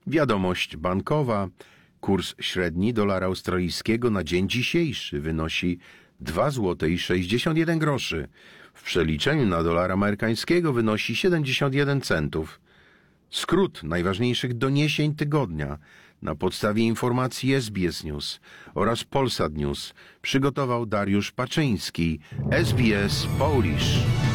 Wiadomość bankowa. Kurs średni dolara australijskiego na dzień dzisiejszy wynosi 2,61 zł. W przeliczeniu na dolara amerykańskiego wynosi 71 centów. Skrót najważniejszych doniesień tygodnia na podstawie informacji SBS News oraz Polsat News przygotował Dariusz Paczyński, SBS Polish.